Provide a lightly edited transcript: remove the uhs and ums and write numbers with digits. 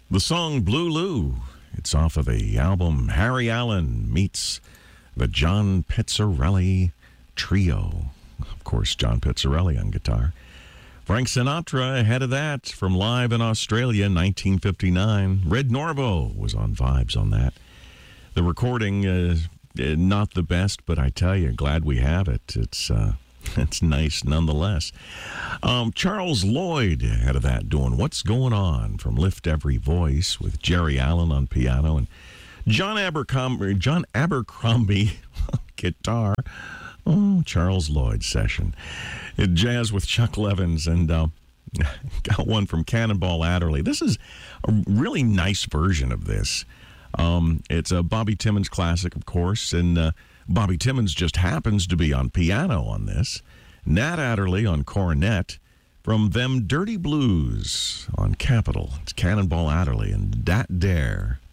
The song Blue Lou, it's off of the album Harry Allen Meets the John Pizzarelli Trio. Of course, John Pizzarelli on guitar. Frank Sinatra ahead of that from live in Australia in 1959. Red Norvo was on vibes on that. The recording is not the best, but I tell you, glad we have it. It's nice nonetheless. Charles Lloyd ahead of that doing What's Going On from Lift Every Voice with Jerry Allen on piano and John Abercrombie guitar. Oh, Charles Lloyd session. Jazz with Chuck Levins and got one from Cannonball Adderley. This is a really nice version of this. It's a Bobby Timmons classic, of course, and Bobby Timmons just happens to be on piano on this. Nat Adderley on cornet from Them Dirty Blues on Capitol. It's Cannonball Adderley and Dat Dare.